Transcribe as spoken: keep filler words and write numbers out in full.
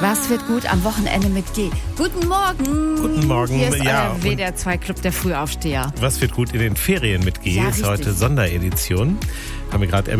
Was wird gut am Wochenende mit G? Guten Morgen. Guten Morgen. Hier ist ja, euer W D R zwei Club der Frühaufsteher. Was wird gut in den Ferien mit G? Ja, ist richtig. heute Sonderedition. Haben wir gerade